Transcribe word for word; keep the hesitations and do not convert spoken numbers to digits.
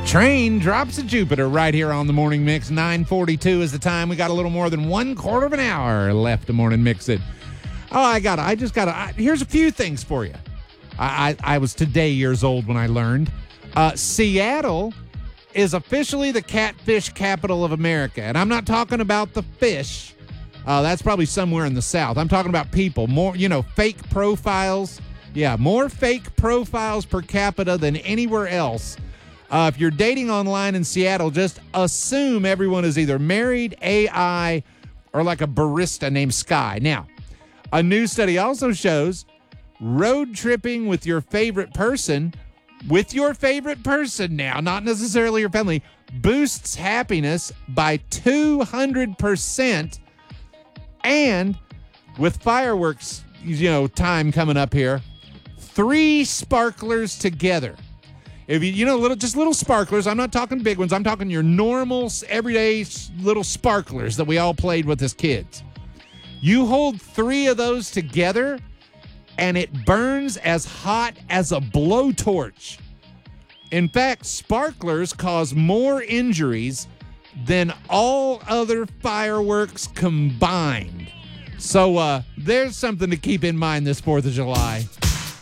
Train drops at Jupiter right here on the Morning Mix. nine forty-two is the time. We got a little more than one quarter of an hour left to Morning Mix it. Oh, I got I just got to. Here's a few things for you. I, I, I was today years old when I learned. Uh, Seattle is officially the catfish capital of America. And I'm not talking about the fish. Uh, that's probably somewhere in the South. I'm talking about people. More, you know, fake profiles. Yeah, more fake profiles per capita than anywhere else. Uh, if you're dating online in Seattle, just assume everyone is either married, A I, or like a barista named Sky. Now, a new study also shows road tripping with your favorite person, with your favorite person now, not necessarily your family, boosts happiness by two hundred percent. And with fireworks, you know, time coming up here, three sparklers together. If you, you know, little, just little sparklers. I'm not talking big ones. I'm talking your normal, everyday little sparklers that we all played with as kids. You hold three of those together, and it burns as hot as a blowtorch. In fact, sparklers cause more injuries than all other fireworks combined. So uh, there's something to keep in mind this fourth of July.